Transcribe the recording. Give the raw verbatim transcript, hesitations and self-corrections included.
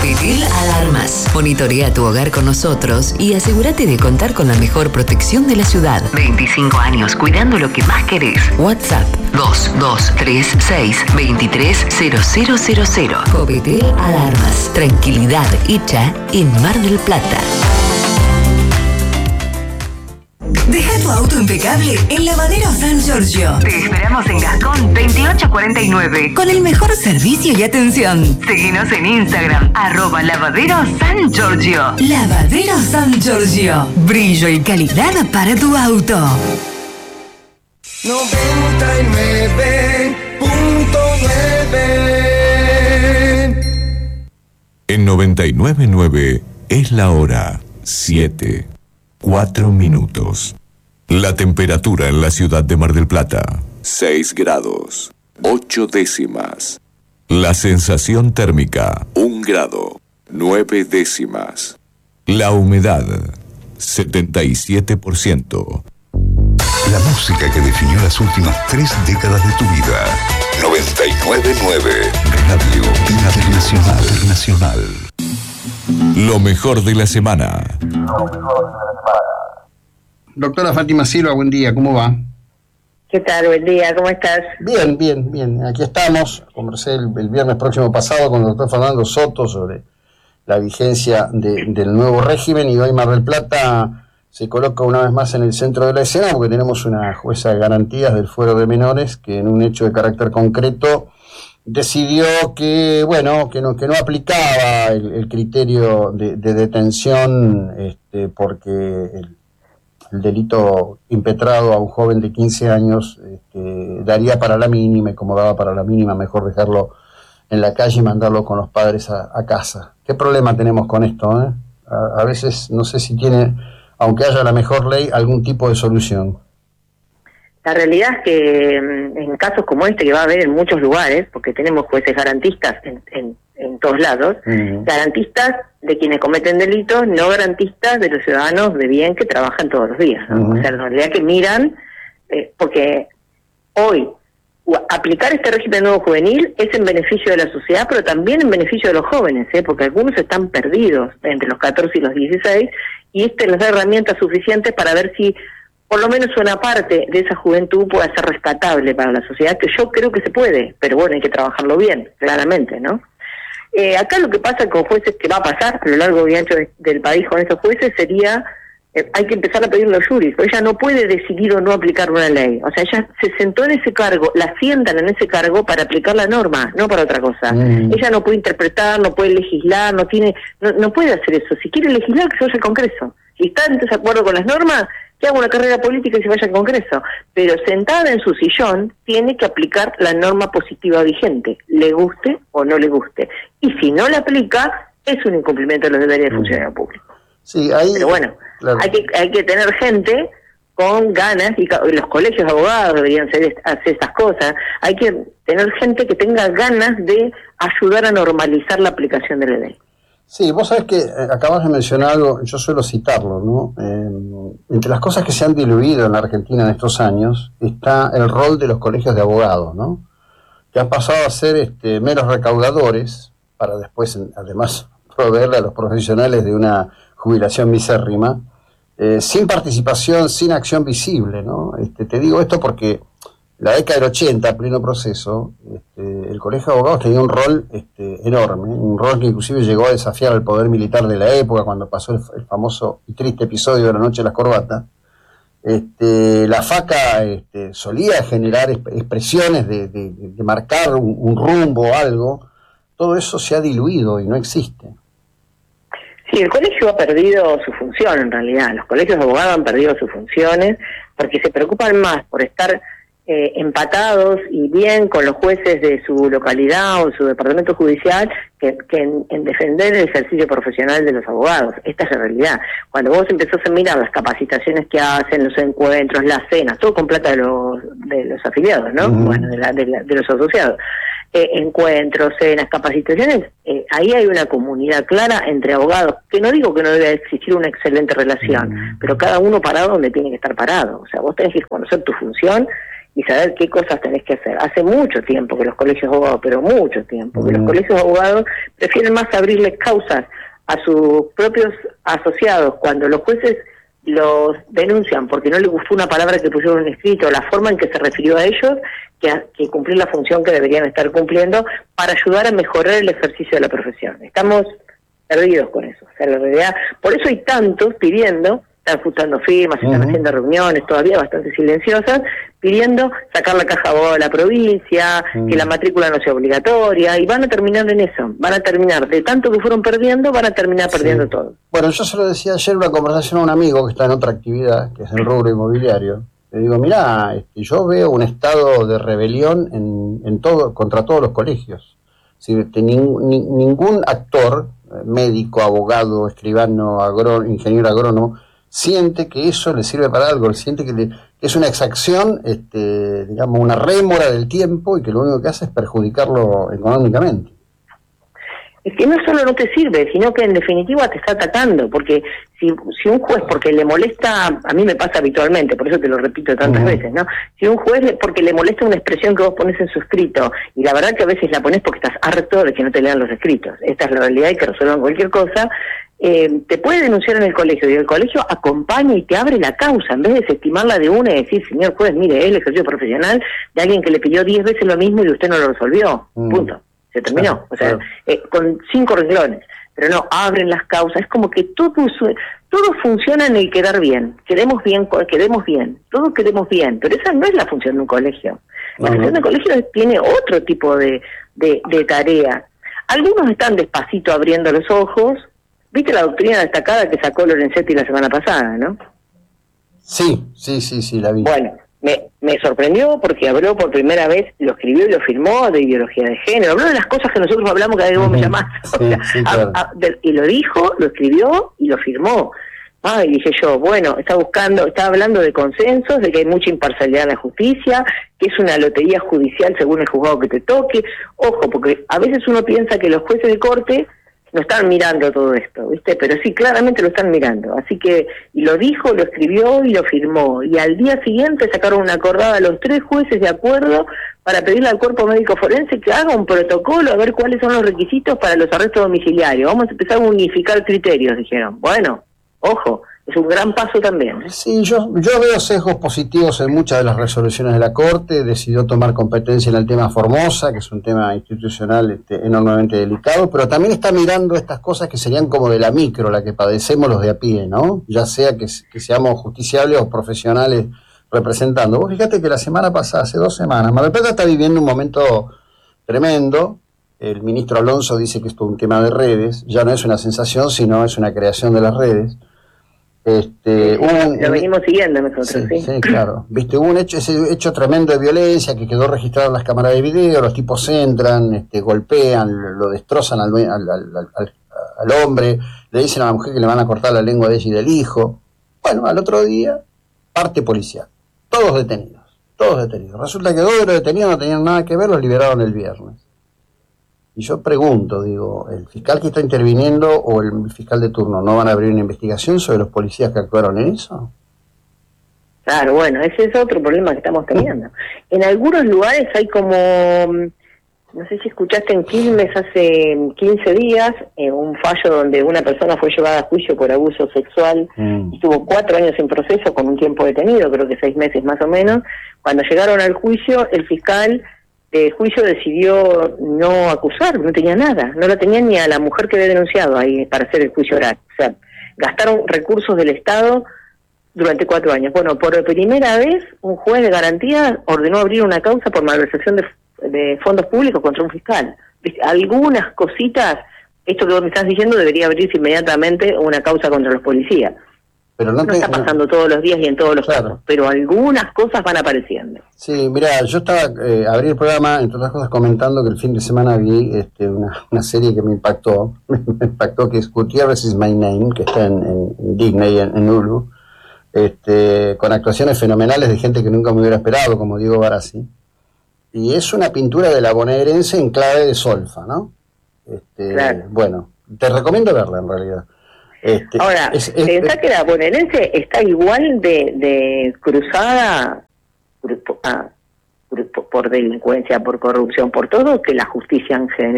Copetel Alarmas. Monitorea tu hogar con nosotros y asegúrate de contar con la mejor protección de la ciudad. veinticinco años cuidando lo que más querés. WhatsApp dos dos tres seis dos tres cero cero cero cero. Copetel Alarmas. Tranquilidad hecha en Mar del Plata. Deja tu auto impecable en Lavadero San Giorgio. Te esperamos en Gascón veintiocho cuarenta y nueve. Con el mejor servicio y atención. Seguinos en Instagram, arroba Lavadero San Giorgio. Lavadero San Giorgio. Brillo y calidad para tu auto. noventa y nueve punto nueve. En noventa y nueve punto nueve es la hora siete. Cuatro minutos. La temperatura en la ciudad de Mar del Plata, seis grados, ocho décimas. La sensación térmica, un grado, nueve décimas. La humedad, setenta y siete por ciento. La música que definió las últimas tres décadas de tu vida. noventa y nueve punto nueve. Radio Internacional. Internacional. Lo mejor de la semana. Doctora Fátima Silva, buen día, ¿cómo va? ¿Qué tal? Buen día, ¿cómo estás? Bien, bien, bien. Aquí estamos. Conversé el, el viernes próximo pasado con el doctor Fernando Soto sobre la vigencia de, del nuevo régimen, y hoy Mar del Plata se coloca una vez más en el centro de la escena porque tenemos una jueza de garantías del fuero de menores que en un hecho de carácter concreto decidió que, bueno, que no, que no aplicaba el, el criterio de, de detención este, porque el, el delito impetrado a un joven de quince años este, daría para la mínima, y como daba para la mínima, mejor dejarlo en la calle y mandarlo con los padres a, a casa. ¿Qué problema tenemos con esto? Eh? A, a veces no sé si tiene, aunque haya la mejor ley, algún tipo de solución. La realidad es que en casos como este, que va a haber en muchos lugares, porque tenemos jueces garantistas en, en, en todos lados, uh-huh. garantistas de quienes cometen delitos, no garantistas de los ciudadanos de bien que trabajan todos los días, ¿no? Uh-huh. O sea, en realidad que miran, eh, porque hoy aplicar este régimen nuevo juvenil es en beneficio de la sociedad, pero también en beneficio de los jóvenes, ¿eh? Porque algunos están perdidos entre los catorce y los dieciséis, y este les da herramientas suficientes para ver si por lo menos una parte de esa juventud pueda ser rescatable para la sociedad, que yo creo que se puede, pero bueno, hay que trabajarlo bien, claramente, ¿no? Eh, acá lo que pasa con jueces, que va a pasar a lo largo y ancho de, del país con estos jueces, sería, eh, hay que empezar a pedir los juris, porque ella no puede decidir o no aplicar una ley. O sea, ella se sentó en ese cargo, la sientan en ese cargo para aplicar la norma, no para otra cosa. Mm. Ella no puede interpretar, no puede legislar, no tiene, no, no puede hacer eso. Si quiere legislar, que se vaya al Congreso. Si está en desacuerdo con las normas, que haga una carrera política y se vaya al Congreso, pero sentada en su sillón tiene que aplicar la norma positiva vigente, le guste o no le guste. Y si no la aplica, es un incumplimiento de los deberes del funcionario público. Sí, ahí, pero bueno, claro. hay que hay que tener gente con ganas, y los colegios de abogados deberían hacer, hacer estas cosas, hay que tener gente que tenga ganas de ayudar a normalizar la aplicación de la ley. Sí, vos sabés que eh, acabas de mencionar algo, yo suelo citarlo, ¿no? Eh, entre las cosas que se han diluido en la Argentina en estos años está el rol de los colegios de abogados, ¿no? Que han pasado a ser este, meros recaudadores para después, además, proveerle a los profesionales de una jubilación misérrima, eh, sin participación, sin acción visible, ¿no? Este, te digo esto porque la década del ochenta, pleno proceso, este, el Colegio de Abogados tenía un rol este, enorme, un rol que inclusive llegó a desafiar al poder militar de la época cuando pasó el, el famoso y triste episodio de la noche de las corbatas. Este, la FACA este, solía generar exp- expresiones de, de, de marcar un, un rumbo o algo. Todo eso se ha diluido y no existe. Sí, el colegio ha perdido su función en realidad. Los colegios de abogados han perdido sus funciones porque se preocupan más por estar Eh, empatados y bien con los jueces de su localidad o su departamento judicial que, que en, en defender el ejercicio profesional de los abogados. Esta es la realidad. Cuando vos empezás a mirar las capacitaciones que hacen, los encuentros, las cenas, todo con plata de los, de los afiliados, ¿no? Mm. Bueno, de, la, de, la, de los asociados. Eh, encuentros, cenas, capacitaciones, eh, ahí hay una comunidad clara entre abogados, que no digo que no debe existir una excelente relación, mm. pero cada uno parado donde tiene que estar parado. O sea, vos tenés que conocer tu función y saber qué cosas tenés que hacer. Hace mucho tiempo que los colegios de abogados, pero mucho tiempo, que los colegios de abogados prefieren más abrirles causas a sus propios asociados cuando los jueces los denuncian porque no les gustó una palabra que pusieron en escrito, la forma en que se refirió a ellos, que, a, que cumplir la función que deberían estar cumpliendo para ayudar a mejorar el ejercicio de la profesión. Estamos perdidos con eso. O sea, la realidad, por eso hay tantos pidiendo, están juntando firmas, están uh-huh. haciendo reuniones todavía bastante silenciosas, pidiendo sacar la caja de abogado de la provincia, uh-huh. que la matrícula no sea obligatoria, y van a terminar en eso, van a terminar, de tanto que fueron perdiendo, van a terminar perdiendo sí. todo. Bueno, yo se lo decía ayer en una conversación a un amigo que está en otra actividad, que es el rubro inmobiliario. Le digo, mirá, este, yo veo un estado de rebelión en, en todo, contra todos los colegios. Si, este, ni, ni, ningún actor, médico, abogado, escribano, agró, ingeniero agrónomo, siente que eso le sirve para algo, siente que, le, que es una exacción, este, digamos, una rémora del tiempo y que lo único que hace es perjudicarlo económicamente. Es que no solo no te sirve, sino que en definitiva te está atacando, porque si, si un juez, porque le molesta, a mí me pasa habitualmente, por eso te lo repito tantas uh-huh. veces, ¿no? Si un juez, porque le molesta una expresión que vos pones en su escrito, y la verdad que a veces la pones porque estás harto de que no te lean los escritos, esta es la realidad y que resuelvan cualquier cosa, eh, te puede denunciar en el colegio, y el colegio acompaña y te abre la causa, en vez de desestimarla de una y decir, señor juez, mire, es el ejercicio profesional de alguien que le pidió diez veces lo mismo y usted no lo resolvió, uh-huh. punto. Se terminó, claro, o sea, claro. eh, con cinco renglones, pero no, abren las causas, es como que todo todo funciona en el quedar bien, queremos bien, queremos bien, todos queremos bien, pero esa no es la función de un colegio. La no, función no. de un colegio tiene otro tipo de, de, de tarea. Algunos están despacito abriendo los ojos, viste la doctrina destacada que sacó Lorenzetti la semana pasada, ¿no? Sí, sí, sí, sí, la vi. Bueno. Me, me sorprendió porque habló por primera vez, lo escribió y lo firmó de ideología de género, habló de las cosas que nosotros hablamos cada vez que vos me llamás, sí, o sea, sí, claro. a, a, de, y lo dijo, lo escribió y lo firmó. Ah, y dije yo, bueno, está buscando, está hablando de consensos, de que hay mucha imparcialidad en la justicia, que es una lotería judicial según el juzgado que te toque. Ojo, porque a veces uno piensa que los jueces de corte no están mirando todo esto, ¿viste? Pero sí, claramente lo están mirando. Así que, y lo dijo, lo escribió y lo firmó. Y al día siguiente sacaron una acordada a los tres jueces de acuerdo para pedirle al cuerpo médico forense que haga un protocolo a ver cuáles son los requisitos para los arrestos domiciliarios. Vamos a empezar a unificar criterios, dijeron. Bueno, ojo, es un gran paso también. Sí, yo, yo veo sesgos positivos en muchas de las resoluciones de la Corte. Decidió tomar competencia en el tema Formosa, que es un tema institucional este, enormemente delicado, pero también está mirando estas cosas que serían como de la micro, la que padecemos los de a pie, ¿no? Ya sea que, que seamos justiciables o profesionales representando. Vos fíjate que la semana pasada, hace dos semanas, Mar del Plata está viviendo un momento tremendo. El ministro Alonso dice que esto es un tema de redes, ya no es una sensación, sino es una creación de las redes. Este, sí, un, lo venimos siguiendo nosotros, sí, sí. Sí, claro. Viste, hubo un hecho, ese hecho tremendo de violencia que quedó registrado en las cámaras de video, los tipos entran, este, golpean, lo destrozan al, al, al, al, al hombre, le dicen a la mujer que le van a cortar la lengua de ella y del hijo. Bueno, al otro día, parte policial, todos detenidos, todos detenidos. Resulta que dos de los detenidos no tenían nada que ver, los liberaron el viernes. Y yo pregunto, digo, ¿el fiscal que está interviniendo o el fiscal de turno no van a abrir una investigación sobre los policías que actuaron en eso? Claro, bueno, ese es otro problema que estamos teniendo. En algunos lugares hay como, no sé si escuchaste en Quilmes hace quince días, eh, un fallo donde una persona fue llevada a juicio por abuso sexual, mm. estuvo cuatro años en proceso con un tiempo detenido, creo que seis meses más o menos. Cuando llegaron al juicio, el fiscal de juicio decidió no acusar, no tenía nada, no la tenía ni a la mujer que había denunciado ahí para hacer el juicio oral. O sea, gastaron recursos del Estado durante cuatro años. Bueno, por primera vez un juez de garantía ordenó abrir una causa por malversación de, de fondos públicos contra un fiscal. ¿Viste? Algunas cositas, esto que vos me estás diciendo debería abrirse inmediatamente una causa contra los policías. Pero no, no te, está pasando no, todos los días y en todos los claro. casos, pero algunas cosas van apareciendo. Sí, mira, yo estaba, eh, abrí el programa, entre otras cosas, comentando que el fin de semana vi este, una, una serie que me impactó, me impactó, que es Gutiérrez is My Name, que está en, en, en Disney, en, en Hulu, este, con actuaciones fenomenales de gente que nunca me hubiera esperado, como Diego Barassi. Y es una pintura de la bonaerense en clave de solfa, ¿no? Este, claro. Bueno, te recomiendo verla en realidad. Este, Ahora, es, es, pensá es, que la bonaerense está igual de, de cruzada, ah, por, por delincuencia, por corrupción, por todo, que la justicia en general